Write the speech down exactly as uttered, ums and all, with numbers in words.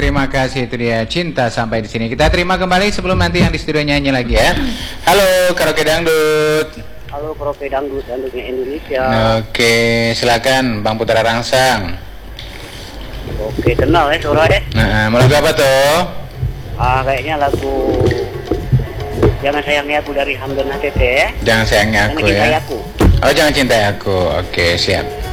terima kasih, itu dia Cinta sampai di sini. Kita terima kembali sebelum nanti yang di studio nyanyi lagi ya. Halo Karaoke Dangdut. Halo Karaoke Dangdut, Dangdutnya Indonesia. Oke, silakan Bang Putra Rangsang. Oke, kenal ya suara ya. Nah, mau lagu apa tuh? Ah, kayaknya lagu Jangan Sayangi Aku dari Hamdan A T T ya. Jangan Sayangi Aku Jangan Cintai ya. Aku. Oh, Jangan Cintai Aku. Oke, siap.